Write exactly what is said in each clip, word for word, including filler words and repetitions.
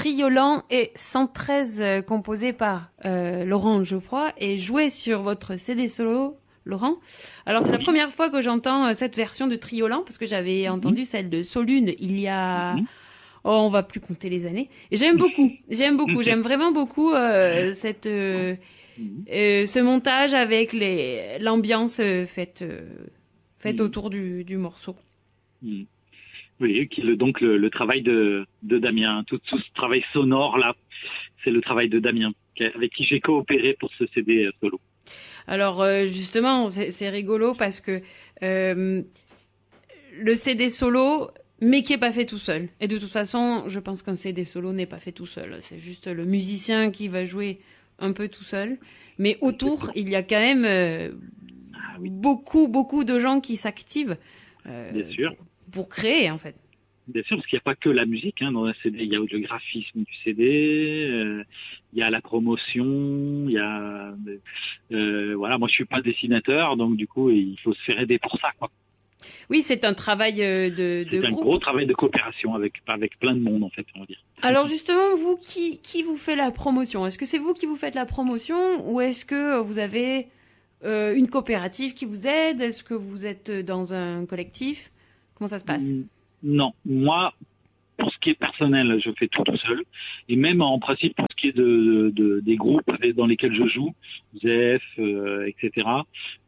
Triolan et cent treize euh, composé par euh, Laurent Geoffroy et joué sur votre C D solo, Laurent. Alors c'est la première fois que j'entends euh, cette version de Triolan parce que j'avais mm-hmm. entendu celle de Solune il y a... Mm-hmm. Oh, on va plus compter les années. Et j'aime beaucoup, j'aime beaucoup, j'aime vraiment beaucoup euh, cette, euh, euh, ce montage avec les l'ambiance euh, faite, euh, faite mmh. autour du, du morceau. Mmh. Oui, qui le, donc le, le travail de, de Damien, tout, tout ce travail sonore là, c'est le travail de Damien, avec qui j'ai coopéré pour ce C D solo. Alors euh, justement, c'est, c'est rigolo parce que euh, le C D solo. Mais qui est pas fait tout seul. Et de toute façon, je pense qu'un C D solo n'est pas fait tout seul. C'est juste le musicien qui va jouer un peu tout seul. Mais autour, il y a quand même euh, ah, oui. beaucoup, beaucoup de gens qui s'activent euh, Bien sûr. Pour, pour créer, en fait. Bien sûr, parce qu'il n'y a pas que la musique hein, dans un C D. Il y a le graphisme du C D, euh, il y a la promotion, il y a... Euh, voilà, moi je suis pas dessinateur, donc du coup, il faut se faire aider pour ça, quoi. Oui, c'est un travail de, de c'est un groupe. gros travail de coopération avec avec plein de monde en fait, on va dire. Alors justement, vous qui qui vous fait la promotion? Est-ce que c'est vous qui vous faites la promotion ou est-ce que vous avez euh, une coopérative qui vous aide? Est-ce que vous êtes dans un collectif? Comment ça se passe? Non, moi, pour ce qui est personnel, je fais tout tout seul. Et même en principe, pour ce qui est de, de, de des groupes dans lesquels je joue, Zef, euh, et cetera,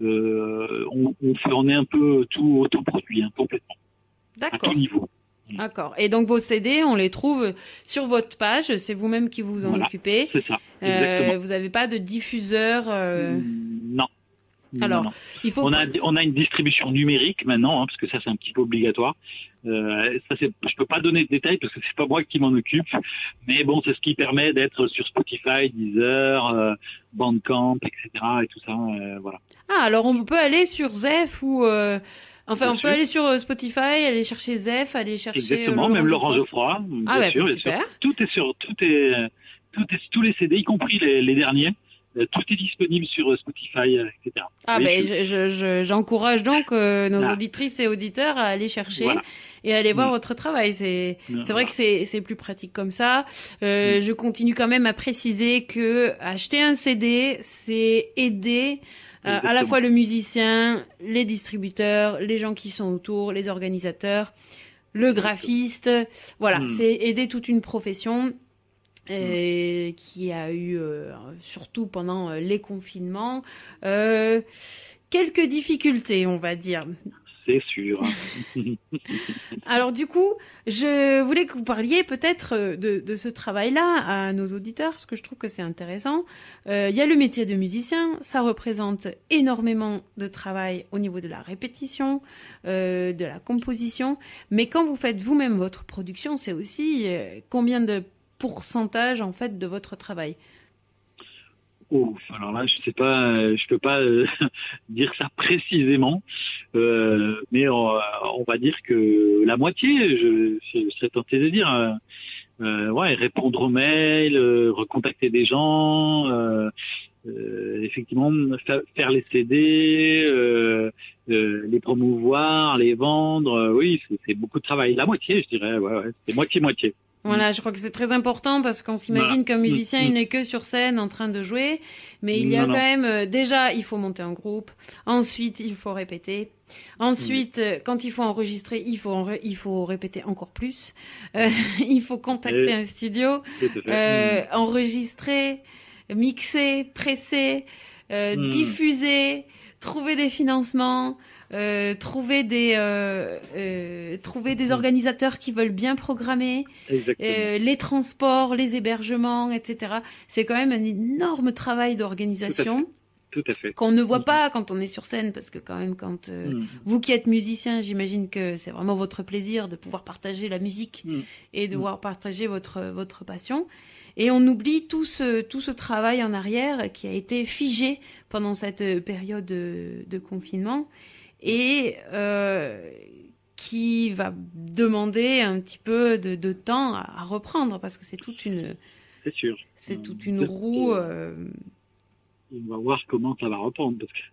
euh, on, on fait, on est un peu tout autoproduit, hein, complètement. D'accord. À tout niveau. D'accord. Et donc vos C D, on les trouve sur votre page. C'est vous-même qui vous en voilà, occupez. C'est ça. Exactement. Euh, vous n'avez pas de diffuseur. Euh... Non. Alors, non, non. il faut. On a on a une distribution numérique maintenant, hein, parce que ça c'est un petit peu obligatoire. Euh, ça c'est, je peux pas donner de détails parce que c'est pas moi qui m'en occupe, mais bon, c'est ce qui permet d'être sur Spotify, Deezer, euh, Bandcamp, et cetera et tout ça, euh, voilà. Ah, alors on peut aller sur Zef ou. Euh... Enfin, bien on sûr. peut aller sur Spotify, aller chercher Zef, aller chercher. Exactement, Laurent même Laurent Geoffroy. Geoffroy. Bien Ah, sûr, bah, bien super. sûr. Tout est sur, tout est, tout est, tous les C D, y compris les, les derniers. Tout est disponible sur Spotify, et cetera. Ah ben, je, je, je, j'encourage donc euh, nos ah. auditrices et auditeurs à aller chercher voilà. et à aller voir mmh. votre travail. C'est, mmh. c'est vrai que c'est, c'est plus pratique comme ça. Euh, mmh. Je continue quand même à préciser que acheter un C D, c'est aider euh, à la fois le musicien, les distributeurs, les gens qui sont autour, les organisateurs, le graphiste. Voilà, mmh. c'est aider toute une profession. Et qui a eu, euh, surtout pendant euh, les confinements, euh, quelques difficultés, on va dire. C'est sûr. Alors du coup, je voulais que vous parliez peut-être de, de ce travail-là à nos auditeurs, parce que je trouve que c'est intéressant. Euh, il y a le métier de musicien, ça représente énormément de travail au niveau de la répétition, euh, de la composition, mais quand vous faites vous-même votre production, c'est aussi euh, combien de pourcentage en fait de votre travail? Oh, alors là, je sais pas, je peux pas euh, dire ça précisément, euh, mais on, on va dire que la moitié, je, je serais tenté de dire, euh, euh, ouais, répondre aux mails, euh, recontacter des gens, euh, euh, effectivement, fa- faire les C D, euh, euh, les promouvoir, les vendre, euh, oui, c'est, c'est beaucoup de travail. La moitié, je dirais, ouais, ouais, c'est moitié-moitié. Voilà, je crois que c'est très important parce qu'on s'imagine qu'un musicien, il n'est que sur scène en train de jouer, mais il y a non, quand non. même, euh, déjà, il faut monter un groupe, ensuite, il faut répéter, ensuite, euh, quand il faut enregistrer, il faut, enre- il faut répéter encore plus, euh, il faut contacter Et... un studio, euh, enregistrer, mixer, presser, euh, mmh. diffuser, trouver des financements, Euh, trouver des euh, euh, trouver des organisateurs qui veulent bien programmer, euh, les transports, les hébergements, et cetera. C'est quand même un énorme travail d'organisation. Tout à fait. Qu'on ne voit pas quand on est sur scène, parce que quand même, quand euh, mmh. vous qui êtes musicien, j'imagine que c'est vraiment votre plaisir de pouvoir partager la musique mmh. et de pouvoir mmh. partager votre votre passion. Et on oublie tout ce tout ce travail en arrière qui a été figé pendant cette période de, de confinement. Et euh, qui va demander un petit peu de, de temps à, à reprendre parce que c'est toute une c'est sûr c'est toute une roue euh... on va voir comment ça va reprendre parce que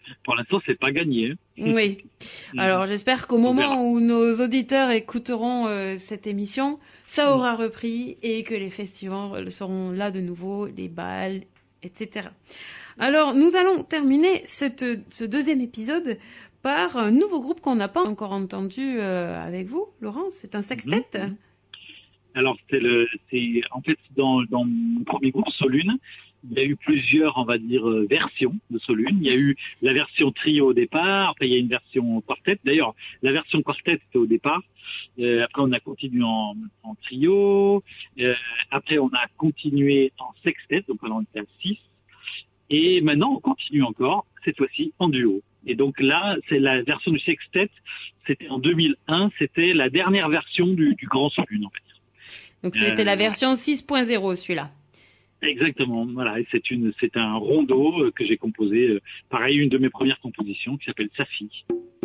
pour l'instant, c'est pas gagné. Hein. Oui. Alors, j'espère qu'au moment où nos auditeurs écouteront euh, cette émission, ça aura repris et que les festivals seront là de nouveau, les balles, et cetera. Alors, nous allons terminer cette, ce deuxième épisode par un nouveau groupe qu'on n'a pas encore entendu euh, avec vous, Laurent. C'est un sextet. Mmh. Alors, c'est le, c'est en fait dans, dans mon premier groupe Solune, il y a eu plusieurs, on va dire, versions de Solune. Il y a eu la version trio au départ, après il y a une version quartet. D'ailleurs, la version quartet était au départ. Euh, après, on a continué en, en trio. Euh, après, on a continué en sextet, donc on était à six. Et maintenant, on continue encore, cette fois-ci en duo. Et donc là, c'est la version du sextet. C'était en deux mille un. C'était la dernière version du, du Grand Solune, en fait. Donc c'était euh, la version six point zéro, celui-là. Exactement, voilà. Et c'est une, c'est un rondo que j'ai composé. Euh, pareil, une de mes premières compositions qui s'appelle Safi.